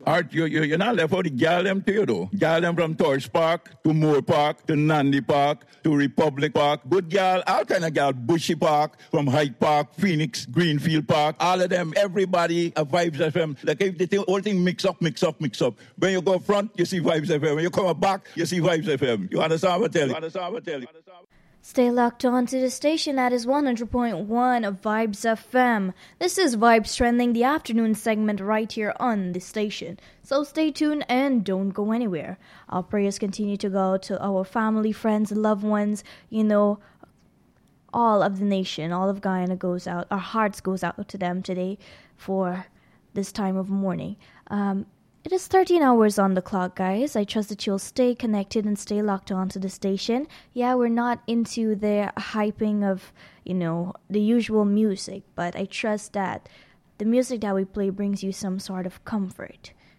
Art, you're not left out the gal them too, though. Gal them from Torch Park to Moore Park to Nandi Park to Republic Park. Good gal, all kind of gal. Bushy Park, from Hyde Park, Phoenix, Greenfield Park. All of them, everybody, Vibes FM. Like if the whole thing mix up. When you go front, you see Vibes FM. When you come back, you see Vibes FM. You understand what I tell you? Stay locked on to the station that is 100.1 of Vibes FM. This is Vibes Trending, the afternoon segment right here on the station. So stay tuned and don't go anywhere. Our prayers continue to go to our family, friends, loved ones, all of the nation, all of Guyana goes out. Our hearts goes out to them today for this time of mourning. It is 13 hours on the clock, guys. I trust that you'll stay connected and stay locked on to the station. Yeah, we're not into the hyping of, the usual music, but I trust that the music that we play brings you some sort of comfort.